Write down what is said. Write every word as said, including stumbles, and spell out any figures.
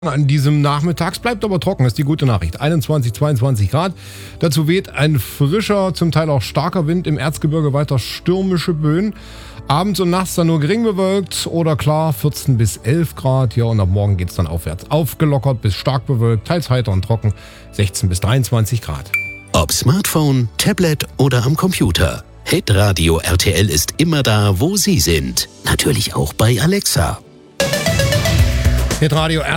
An diesem Nachmittag. Es bleibt aber trocken, ist die gute Nachricht. einundzwanzig, zweiundzwanzig Grad. Dazu weht ein frischer, zum Teil auch starker Wind. Im Erzgebirge weiter stürmische Böen. Abends und nachts dann nur gering bewölkt oder klar vierzehn bis elf Grad. Ja, und ab morgen geht es dann aufwärts. Aufgelockert bis stark bewölkt, teils heiter und trocken. sechzehn bis dreiundzwanzig Grad. Ob Smartphone, Tablet oder am Computer. Hitradio R T L ist immer da, wo Sie sind. Natürlich auch bei Alexa. Hitradio